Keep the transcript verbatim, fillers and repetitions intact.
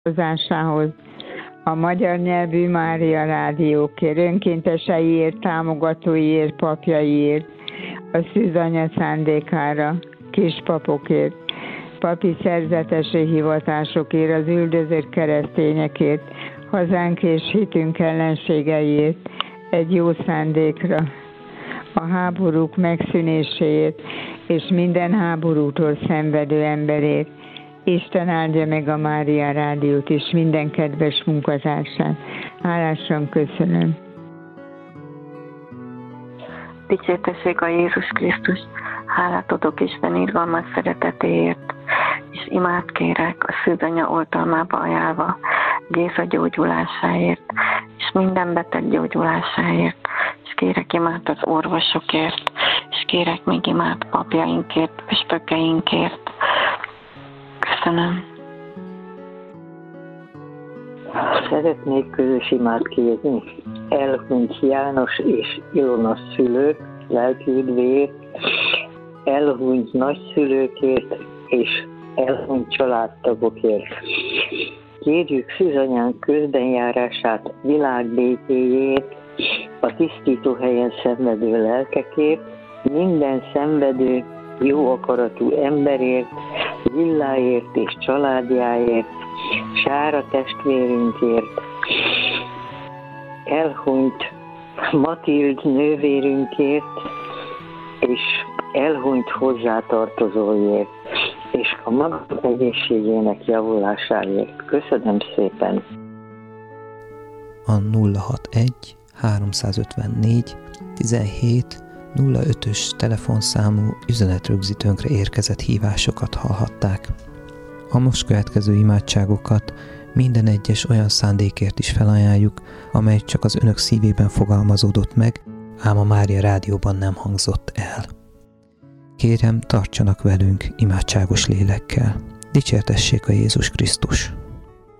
hozásához, a magyar nyelvű Mária rádiókért, önkénteseiért, támogatóiért, papjaiért, a szűzanya szándékára, kispapokért, papi szerzetesi hivatásokért, az üldözött keresztényekért, hazánk és hitünk ellenségeiért, egy jó szándékra, a háborúk megszűnéséért, és minden háborútól szenvedő emberért. Isten áldja meg a Mária rádiót és minden kedves munkatársát. Hálásan köszönöm. Dicsértessék a Jézus Krisztus, hálát adok Isten irgalmas szeretetéért, és imát kérek a szűzanya oltalmába ajánlva Géza gyógyulásáért, és minden beteg gyógyulásáért, és kérek imát az orvosokért, és kérek még imát papjainkért, püspökeinkért. Köszönöm. Szeretnék közös imát kérni elhunyt János és Ilona szülők, lelki üdvéért, elhunyt nagyszülőkért és elhunyt családtagokért. Kérjük szűzanyánk közbenjárását világ békéjét, a tisztító helyen szenvedő lelkekért, minden szenvedő, jó akaratú emberért, Lilláért és családjáért, Sára testvérünkért, elhunyt Matild nővérünkért, és elhunyt hozzátartozóért, és a maga egészségének javulásáért. Köszönöm szépen! A nulla hatvanegy háromszázötvennégy tizenhét nulla ötös telefonszámú üzenetrögzítőnkre érkezett hívásokat hallhatták. A most következő imádságokat minden egyes olyan szándékért is felajánljuk, amely csak az önök szívében fogalmazódott meg, ám a Mária rádióban nem hangzott el. Kérem, tartsanak velünk imádságos lélekkel. Dicsértessék a Jézus Krisztus!